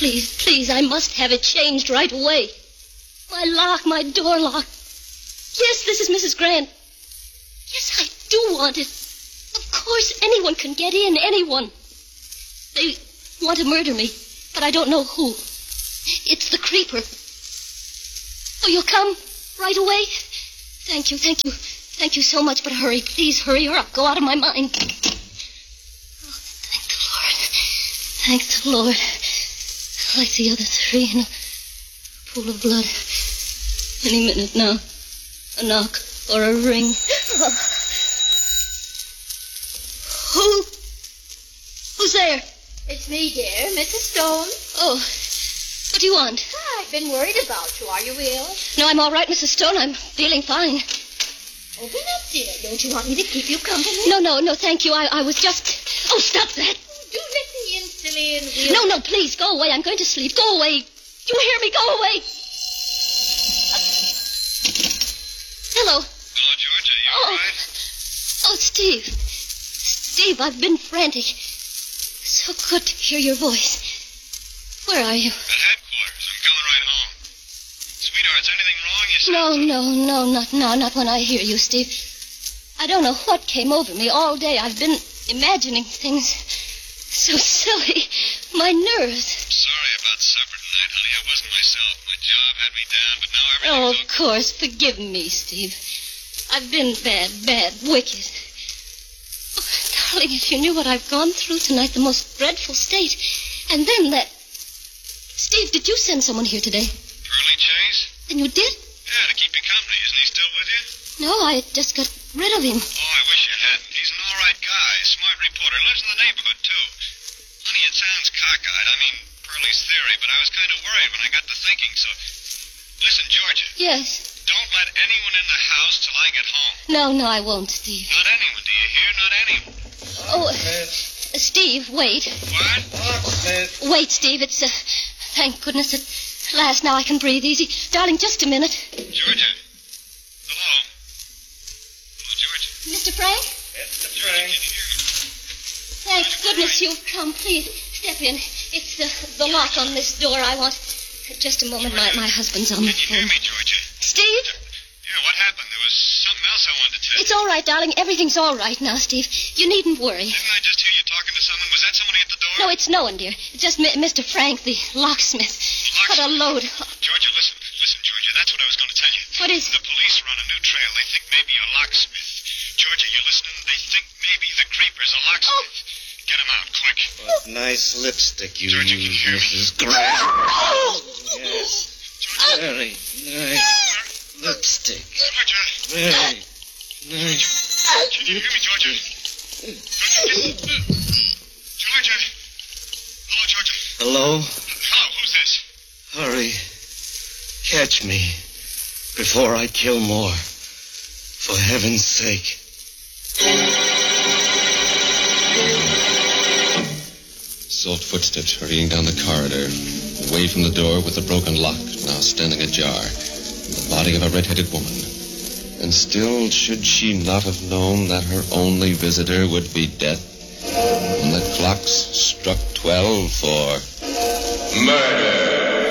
please, I must have it changed right away. My lock, my door lock. Yes, this is Mrs. Grant. Yes, I do want it. Of course, anyone can get in, anyone. They want to murder me, but I don't know who. It's the creeper. Oh, you'll come right away? Thank you. Thank you so much, but hurry. Please hurry or I'll go out of my mind. Oh, thank the Lord. Like the other three in a pool of blood. Any minute now. A knock or a ring. Who's there? It's me, dear, Mrs. Stone. Oh, what do you want? I've been worried about you. Are you ill? No, I'm all right, Mrs. Stone. I'm feeling fine. Open up, dear. Don't you want me to keep you company? No, thank you. I was just... Oh, stop that. Do let me in, silly, and we'll... No, please, go away. I'm going to sleep. Go away. You hear me? Go away. Hello. Hello, Georgia. You all right? Oh, Steve. Steve, I've been frantic. So good to hear your voice. Where are you? At headquarters. I'm coming right home. Sweetheart, is anything wrong? You said... No, not now. Not when I hear you, Steve. I don't know what came over me all day. I've been imagining things so silly. My nerves. Sorry about supper tonight, honey. I wasn't myself. My job had me down, but now everything's Oh, okay. of course. Forgive me, Steve. I've been bad, wicked. Oh, darling, if you knew what I've gone through tonight, the most dreadful state. And then that... Steve, did you send someone here today? Pearly Chase? And you did? Yeah, to keep you company. Isn't he still with you? No, I just got rid of him. Oh, I wish you hadn't. He's an all right guy. Smart reporter. Lives in the neighborhood, too. Honey, it sounds cockeyed. I mean, Pearly's theory, but I was kind of worried when I got to thinking, so... Listen, Georgia. Yes. Don't let anyone in the house till I get home. No, I won't, Steve. Not anyone, do you hear? Not anyone. Oh, Steve, wait. What? Locksmith. Wait, Steve, it's, thank goodness at last now I can breathe easy. Darling, just a minute. Georgia. Hello? Hello, Georgia. Mr. Frank? Mr. Georgia, Frank. can you hear me? Thank goodness you've come. Please, step in. It's the lock on this door I want. Just a moment, my husband's on the Can you hear phone. me, Georgia? Steve? Yeah, what happened? There was something else I wanted to tell you. It's all right, darling. Everything's all right now, Steve. You needn't worry. Didn't I just hear you talking to someone? Was that somebody at the door? No, it's no one, dear. It's just Mr. Frank, the locksmith. What a load. Georgia, listen, Georgia. That's what I was going to tell you. What is it? The police are on a new trail. They think maybe you're a locksmith. Georgia, you listening? They think maybe the creeper's a locksmith. Get him out, quick. What nice lipstick you Georgia, can you hear me? Mrs. Grant. Yes. Very nice lipstick. Georgia, Very nice. can you hear me, Georgia? Georgia. Hello, Georgia. Hello? Hello, who's this? Hurry. Catch me before I kill more. For heaven's sake. Soft footsteps hurrying down the corridor, away from the door with the broken lock, now standing ajar, and the body of a red-headed woman. And still, should she not have known that her only visitor would be death? When the clocks struck 12 for murder.